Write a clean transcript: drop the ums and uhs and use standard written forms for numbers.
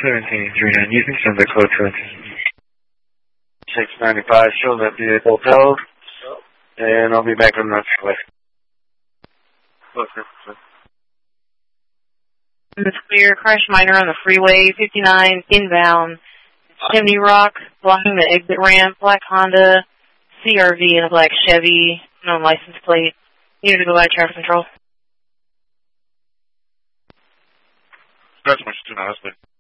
1739, using Sunday code 695, show that vehicle towed, and I'll be back on the way. It's clear, crash minor on the freeway, 59, inbound, Chimney Rock, blocking the exit ramp, black Honda, CRV, and a black Chevy, no license plate. You need to go by traffic control. That's much too nice, but